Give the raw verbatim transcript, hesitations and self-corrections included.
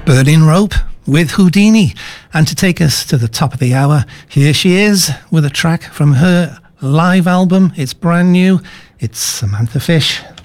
Burning Rope with Houdini. And to take us to the top of the hour, here she is with a track from her live album. It's brand new. It's Samantha Fish.